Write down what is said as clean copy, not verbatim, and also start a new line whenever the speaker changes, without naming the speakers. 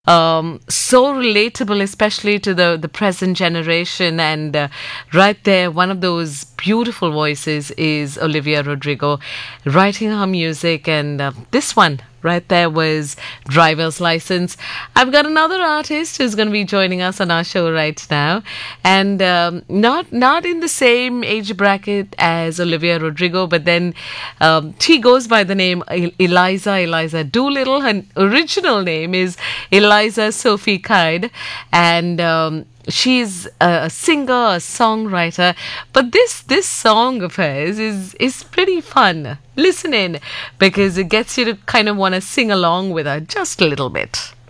So relatable, especially to the present generation. And right there, one of those beautiful voices is Olivia Rodrigo writing her music. And this one right there was Driver's License. I've got another artist who's going to be joining us on our show right now, and not in the same age bracket as Olivia Rodrigo, but then she goes by the name Eliza Doolittle. Her original name is Eliza Sophie Kyde, and she's a singer, a songwriter, but this song of hers is pretty fun. Listen in, because it gets you to kind of want to sing along with her just a little bit.